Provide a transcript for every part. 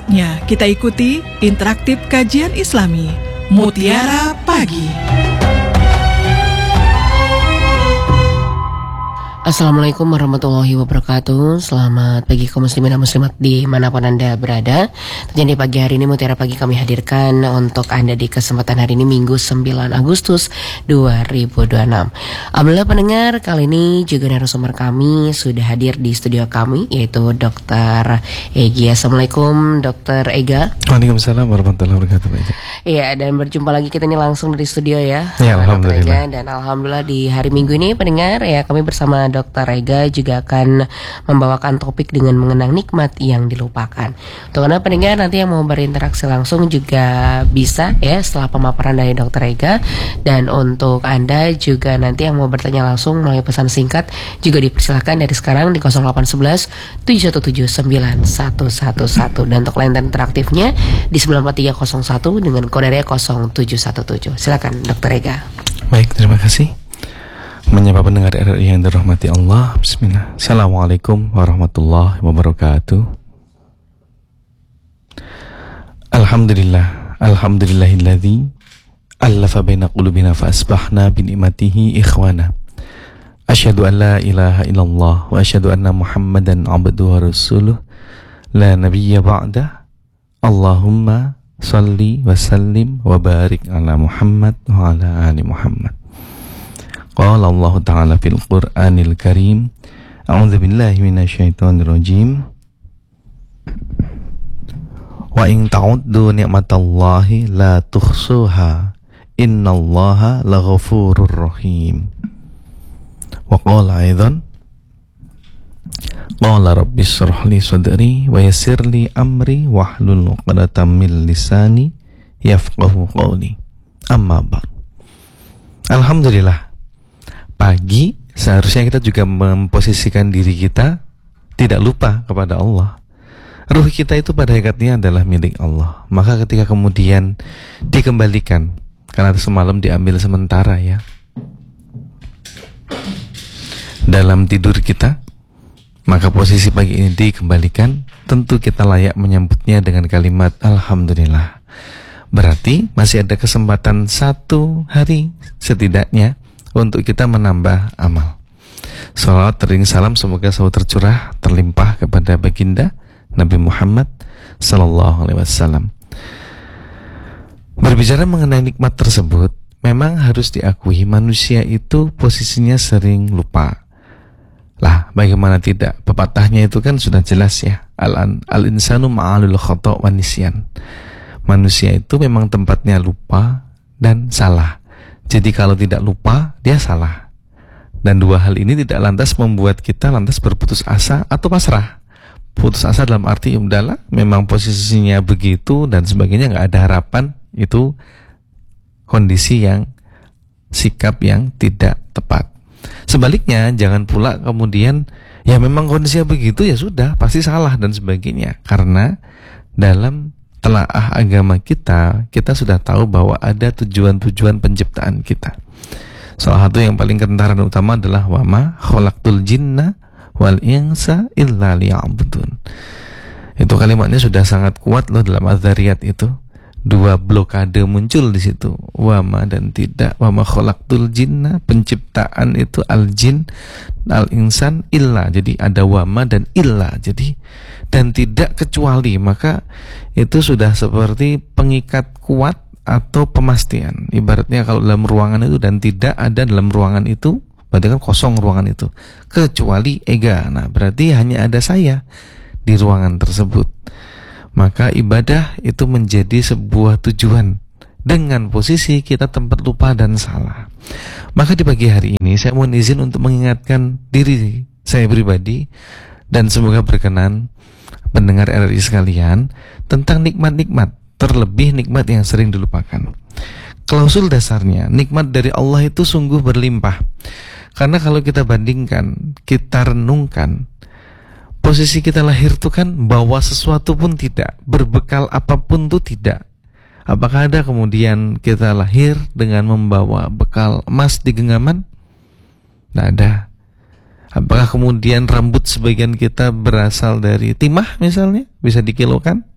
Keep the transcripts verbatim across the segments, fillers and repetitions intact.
Berikutnya kita ikuti interaktif kajian Islami Mutiara Pagi. Assalamualaikum warahmatullahi wabarakatuh. Selamat pagi kaum muslimin dan muslimat dimanapun Anda berada. Jadi pagi hari ini Mutiara Pagi kami hadirkan untuk Anda di kesempatan hari ini Minggu sembilan Agustus dua ribu dua puluh enam. Alhamdulillah pendengar, kali ini juga narasumber kami sudah hadir di studio kami, yaitu Dokter Egi. Assalamualaikum Dokter Ega. Waalaikumsalam warahmatullahi wabarakatuh. Iya, dan berjumpa lagi kita ini langsung dari studio ya. Ya, alhamdulillah. Dan alhamdulillah di hari Minggu ini pendengar ya, kami bersama Dokter Ega juga akan membawakan topik dengan mengenang nikmat yang dilupakan. Untuk Anda pendengar nanti yang mau berinteraksi langsung juga bisa ya setelah pemaparan dari Dokter Ega. Dan untuk Anda juga nanti yang mau bertanya langsung melalui pesan singkat juga dipersilakan dari sekarang di nol delapan satu satu tujuh satu tujuh sembilan satu satu satu. Dan untuk layanan interaktifnya di sembilan empat tiga nol satu dengan kode nol tujuh satu tujuh. Silakan Dokter Ega. Baik, terima kasih. Menyapa pendengar R R I yang dirahmati Allah. Bismillah. Assalamualaikum warahmatullahi wabarakatuh. Alhamdulillah, alhamdulillahilladzi allafa baina qulubina fa asbahna bi ni'matihi ikhwana. Asyhadu an la ilaha illallah wa asyhadu anna Muhammadan abduhu wa rasuluh la nabiyya ba'da. Allahumma shalli wa sallim wa barik ala Muhammad wa ala ali Muhammad. Qala Allah Ta'ala fil Qur'anil Karim, a'udzu billahi minasyaitonir rajim. Wa in ta'uddu ni'matallahi la tuhsuha, innallaha laghafurur rahim. Wa qala aidan, qala rabbi shrah li sadri wa yassir li amri wahlul 'uqdatam min lisani yafqahu qawli. Amma ba'd. Alhamdulillah, pagi seharusnya kita juga memposisikan diri kita tidak lupa kepada Allah. Ruh kita itu pada hakikatnya adalah milik Allah. Maka ketika kemudian dikembalikan, karena semalam diambil sementara ya, dalam tidur kita, maka posisi pagi ini dikembalikan, tentu kita layak menyambutnya dengan kalimat Alhamdulillah. Berarti masih ada kesempatan satu hari setidaknya untuk kita menambah amal. Salawat tering salam semoga selalu tercurah, terlimpah kepada baginda Nabi Muhammad sallallahu alaihi wasallam. Berbicara mengenai nikmat tersebut, memang harus diakui manusia itu posisinya sering lupa. Lah, bagaimana tidak? Pepatahnya itu kan sudah jelas ya. Al-insanu ma'alul khata' wa nisyan. Manusia itu memang tempatnya lupa dan salah. Jadi kalau tidak lupa, dia salah. Dan dua hal ini tidak lantas membuat kita lantas berputus asa atau pasrah. Putus asa dalam arti udahlah, memang posisinya begitu dan sebagainya, nggak ada harapan. Itu kondisi yang, sikap yang tidak tepat. Sebaliknya, jangan pula kemudian ya memang kondisinya begitu, ya sudah pasti salah dan sebagainya. Karena dalam telaah agama kita, kita sudah tahu bahwa ada tujuan-tujuan penciptaan kita. Salah satu yang paling kentara dan utama adalah wama khalaqtul jinna wal insa illa liya'budun. Itu kalimatnya sudah sangat kuat loh dalam Az-Zariyat itu. Dua blokade muncul di situ, wama dan tidak. Wama khalaqtul jinna, penciptaan itu al-jin, al-insan illa. Jadi ada wama dan illa. Jadi dan tidak kecuali, maka itu sudah seperti pengikat kuat atau pemastian. Ibaratnya kalau dalam ruangan itu dan tidak ada dalam ruangan itu, berarti kan kosong ruangan itu. Kecuali ega. Nah, berarti hanya ada saya di ruangan tersebut. Maka ibadah itu menjadi sebuah tujuan dengan posisi kita tempat lupa dan salah. Maka di pagi hari ini saya mohon izin untuk mengingatkan diri saya pribadi dan semoga berkenan pendengar R R I sekalian tentang nikmat-nikmat, terlebih nikmat yang sering dilupakan. Klausul dasarnya, nikmat dari Allah itu sungguh berlimpah. Karena kalau kita bandingkan, kita renungkan, posisi kita lahir itu kan bawa sesuatu pun tidak, berbekal apapun tuh tidak. Apakah ada kemudian kita lahir dengan membawa bekal emas di genggaman? Tidak ada. Apakah kemudian rambut sebagian kita berasal dari timah misalnya, bisa dikilokan?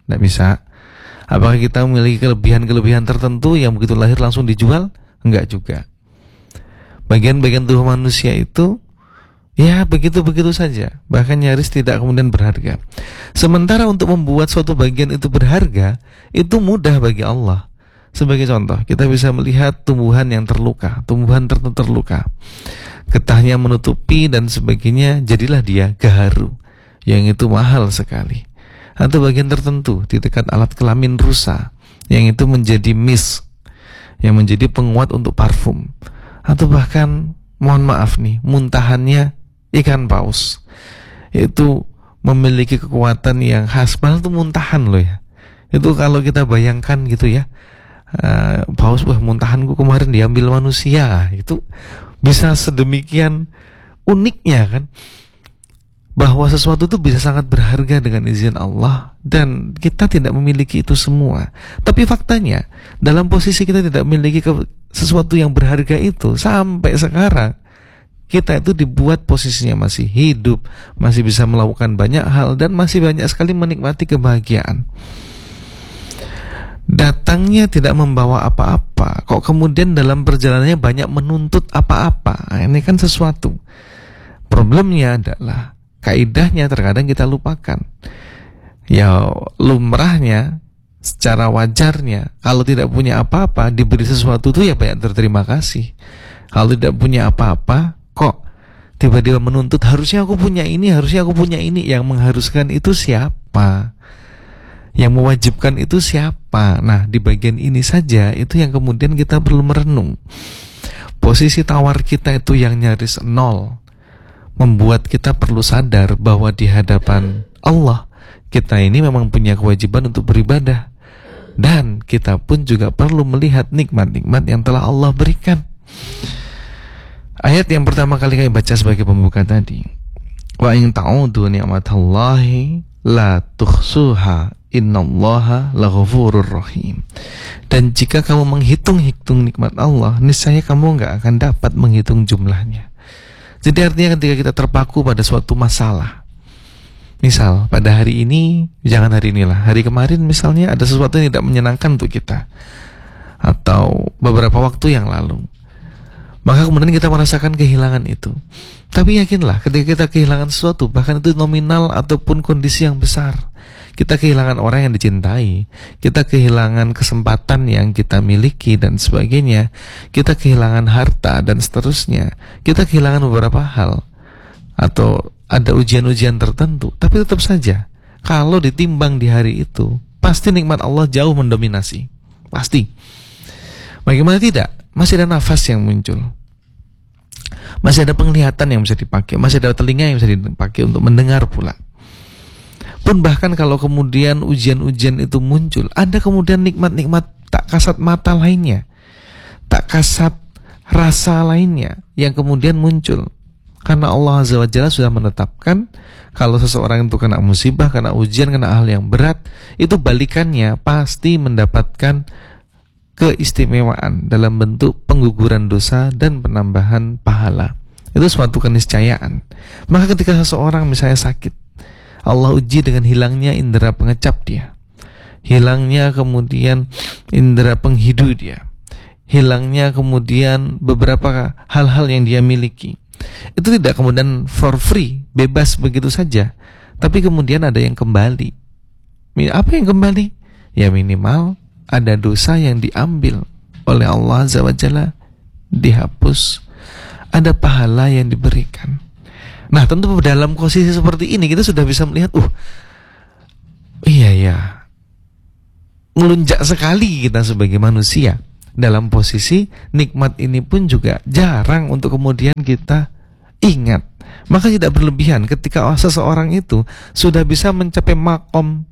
Tidak bisa. Apakah kita memiliki kelebihan-kelebihan tertentu yang begitu lahir langsung dijual? Enggak juga. Bagian-bagian tubuh manusia itu ya begitu-begitu saja, bahkan nyaris tidak kemudian berharga. Sementara untuk membuat suatu bagian itu berharga, itu mudah bagi Allah. Sebagai contoh, kita bisa melihat tumbuhan yang terluka, tumbuhan tertentu terluka, getahnya menutupi dan sebagainya, jadilah dia gaharu, yang itu mahal sekali. Atau bagian tertentu di dekat alat kelamin rusa, yang itu menjadi mist, yang menjadi penguat untuk parfum. Atau bahkan, mohon maaf nih, muntahannya ikan paus, itu memiliki kekuatan yang khas. Padahal itu muntahan loh ya. Itu kalau kita bayangkan gitu ya, uh, paus, wah muntahanku kemarin diambil manusia, itu bisa sedemikian uniknya kan, bahwa sesuatu itu bisa sangat berharga dengan izin Allah, dan kita tidak memiliki itu semua. Tapi faktanya dalam posisi kita tidak memiliki sesuatu yang berharga itu, sampai sekarang kita itu dibuat posisinya masih hidup, masih bisa melakukan banyak hal, dan masih banyak sekali menikmati kebahagiaan. Datangnya tidak membawa apa-apa, kok kemudian dalam perjalanannya banyak menuntut apa-apa. Nah, ini kan sesuatu. Problemnya adalah kaidahnya terkadang kita lupakan. Ya lumrahnya, secara wajarnya, kalau tidak punya apa-apa, diberi sesuatu itu ya banyak terterima kasih. Kalau tidak punya apa-apa, kok tiba-tiba menuntut harusnya aku punya ini, harusnya aku punya ini. Yang mengharuskan itu siapa? Yang mewajibkan itu siapa? Nah, di bagian ini saja itu yang kemudian kita perlu merenung. Posisi tawar kita itu yang nyaris nol, membuat kita perlu sadar bahwa di hadapan Allah kita ini memang punya kewajiban untuk beribadah, dan kita pun juga perlu melihat nikmat-nikmat yang telah Allah berikan. Ayat yang pertama kali kami baca sebagai pembuka tadi, wa in ta'udu ni'matallahi la tuhsuha innallaha laghafurur rahim. Dan jika kamu menghitung-hitung nikmat Allah, niscaya kamu enggak akan dapat menghitung jumlahnya. Jadi artinya ketika kita terpaku pada suatu masalah, misal pada hari ini, jangan hari inilah, hari kemarin misalnya ada sesuatu yang tidak menyenangkan untuk kita, atau beberapa waktu yang lalu, maka kemudian kita merasakan kehilangan itu. Tapi yakinlah, ketika kita kehilangan sesuatu, bahkan itu nominal ataupun kondisi yang besar, kita kehilangan orang yang dicintai, kita kehilangan kesempatan yang kita miliki dan sebagainya, kita kehilangan harta dan seterusnya, kita kehilangan beberapa hal, atau ada ujian-ujian tertentu. Tapi tetap saja, kalau ditimbang di hari itu, pasti nikmat Allah jauh mendominasi. Pasti. Bagaimana tidak? Masih ada nafas yang muncul, masih ada penglihatan yang bisa dipakai, masih ada telinga yang bisa dipakai untuk mendengar pula. Pun bahkan kalau kemudian ujian-ujian itu muncul, ada kemudian nikmat-nikmat tak kasat mata lainnya, tak kasat rasa lainnya yang kemudian muncul. Karena Allah Azza wa Jalla sudah menetapkan kalau seseorang itu kena musibah, kena ujian, kena hal yang berat, itu balikannya pasti mendapatkan keistimewaan dalam bentuk pengguguran dosa dan penambahan pahala. Itu suatu keniscayaan. Maka ketika seseorang misalnya sakit, Allah uji dengan hilangnya indera pengecap dia, hilangnya kemudian indera penghidu dia, hilangnya kemudian beberapa hal-hal yang dia miliki. Itu tidak kemudian for free, bebas begitu saja, tapi kemudian ada yang kembali. Apa yang kembali? Ya minimal ada dosa yang diambil oleh Allah Azza wa Jalla, dihapus, ada pahala yang diberikan. Nah tentu dalam posisi seperti ini kita sudah bisa melihat, uh, iya ya, melunjak sekali kita sebagai manusia. Dalam posisi nikmat ini pun juga jarang untuk kemudian kita ingat. Maka tidak berlebihan ketika seseorang itu sudah bisa mencapai makom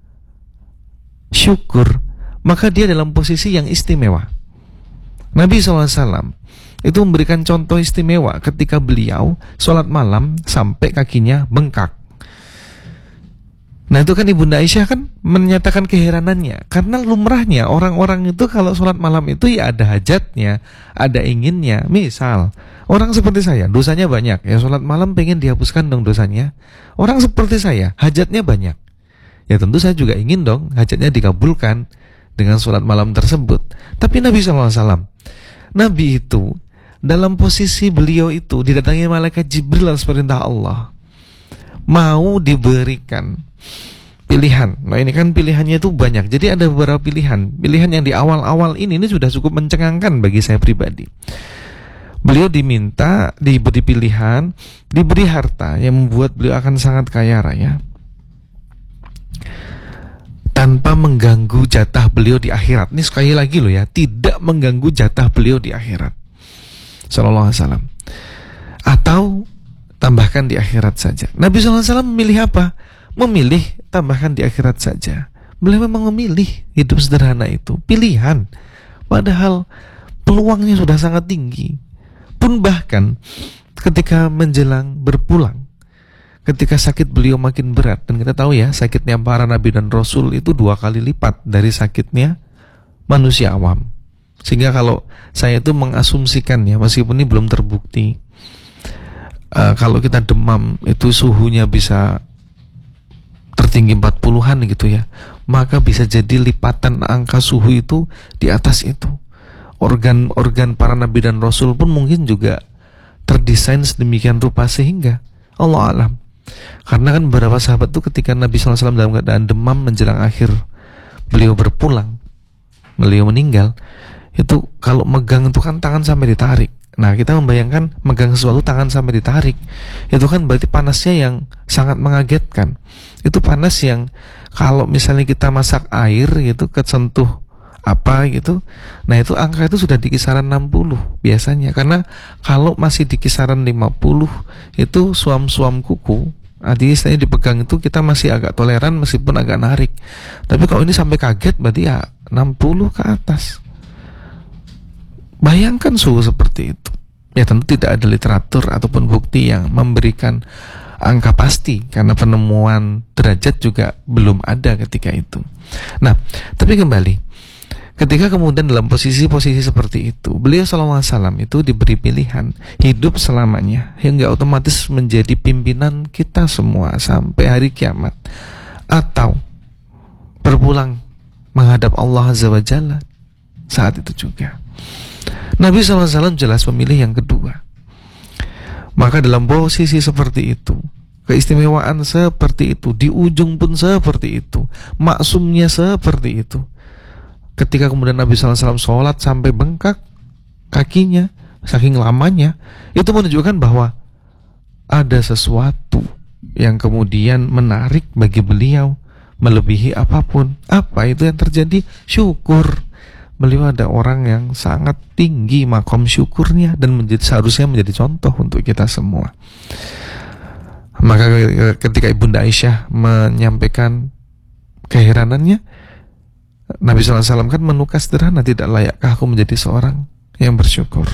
syukur, maka dia dalam posisi yang istimewa. Nabi shallallahu alaihi wasallam itu memberikan contoh istimewa ketika beliau sholat malam sampai kakinya bengkak. Nah itu kan Ibunda Aisyah kan menyatakan keheranannya, karena lumrahnya orang-orang itu kalau sholat malam itu ya ada hajatnya, ada inginnya. Misal orang seperti saya, dosanya banyak, ya sholat malam pengen dihapuskan dong dosanya. Orang seperti saya, hajatnya banyak, Ya tentu saya juga ingin dong hajatnya dikabulkan dengan sholat malam tersebut. Tapi Nabi shallallahu alaihi wasallam, Nabi itu dalam posisi beliau itu didatangi malaikat Jibril atas perintah Allah, mau diberikan pilihan. Nah ini kan pilihannya itu banyak. Jadi ada beberapa pilihan. Pilihan yang di awal-awal ini ini sudah cukup mencengangkan bagi saya pribadi. Beliau diminta, diberi pilihan, diberi harta yang membuat beliau akan sangat kaya raya, tanpa mengganggu jatah beliau di akhirat. Ini sekali lagi loh ya, tidak mengganggu jatah beliau di akhirat. Sallallahu alaihi wasallam. Atau tambahkan di akhirat saja. Nabi sallallahu alaihi wasallam memilih apa? Memilih tambahkan di akhirat saja. Beliau memang memilih hidup sederhana itu, pilihan. Padahal peluangnya sudah sangat tinggi. Pun bahkan ketika menjelang berpulang, ketika sakit beliau makin berat, dan kita tahu ya sakitnya para nabi dan rasul itu dua kali lipat dari sakitnya manusia awam. Sehingga kalau saya itu mengasumsikannya, meskipun ini belum terbukti, uh, kalau kita demam itu suhunya bisa tertinggi empat puluhan gitu ya, maka bisa jadi lipatan angka suhu itu di atas itu. Organ-organ para nabi dan rasul pun mungkin juga terdesain sedemikian rupa sehingga Allah alam. Karena kan beberapa sahabat tuh ketika Nabi shallallahu alaihi wasallam dalam keadaan demam menjelang akhir beliau berpulang, beliau meninggal, itu kalau megang itu kan tangan sampai ditarik. Nah kita membayangkan megang sesuatu tangan sampai ditarik, itu kan berarti panasnya yang sangat mengagetkan. Itu panas yang kalau misalnya kita masak air gitu kesentuh apa gitu, nah itu angka itu sudah di kisaran enam puluh biasanya. Karena kalau masih di kisaran lima puluh itu suam-suam kuku, artinya istilahnya dipegang itu kita masih agak toleran meskipun agak narik. Tapi kalau ini sampai kaget berarti ya enam puluh ke atas. Bayangkan suhu seperti itu. Ya tentu tidak ada literatur ataupun bukti yang memberikan angka pasti, karena penemuan derajat juga belum ada ketika itu. Nah, tapi kembali, ketika kemudian dalam posisi-posisi seperti itu, beliau sallallahu alaihi wasallam itu diberi pilihan hidup selamanya, hingga otomatis menjadi pimpinan kita semua sampai hari kiamat, atau berpulang menghadap Allah Azza wa Jalla saat itu juga. Nabi sallallahu alaihi wasallam jelas memilih yang kedua. Maka dalam posisi seperti itu, keistimewaan seperti itu, di ujung pun seperti itu, maksumnya seperti itu, ketika kemudian Nabi sallallahu alaihi wasallam sholat sampai bengkak kakinya, saking lamanya, itu menunjukkan bahwa ada sesuatu yang kemudian menarik bagi beliau melebihi apapun. Apa itu yang terjadi? Syukur. Beliau ada orang yang sangat tinggi makom syukurnya, dan menjadi, seharusnya menjadi contoh untuk kita semua. Maka ketika Ibunda Aisyah menyampaikan keheranannya, Nabi sallallahu alaihi wasallam kan menukas sederhana, tidak layakkah aku menjadi seorang yang bersyukur.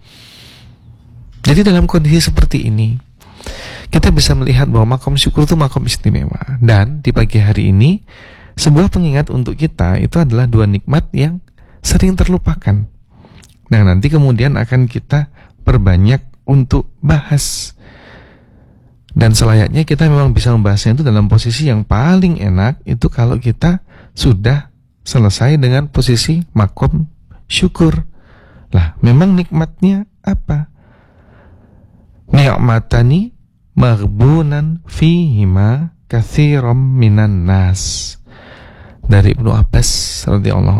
Jadi dalam kondisi seperti ini, kita bisa melihat bahwa makom syukur itu makom istimewa. Dan di pagi hari ini, sebuah pengingat untuk kita itu adalah dua nikmat yang sering terlupakan. Nah nanti kemudian akan kita perbanyak untuk bahas. Dan selayaknya kita memang bisa membahasnya itu dalam posisi yang paling enak, itu kalau kita sudah selesai dengan posisi makom syukur. Lah, memang nikmatnya apa? Ni'matani maghbunan fihima katsiran minan nas. Dari Ibnu Abbas radhiyallahu